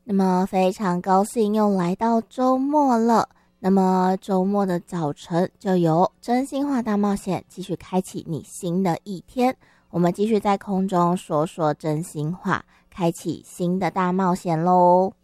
那么非常高兴又来到周末了，那么周末的早晨就由真心话大冒险继续开启你新的一天，我们继续在空中说说真心话，开启新的大冒险咯。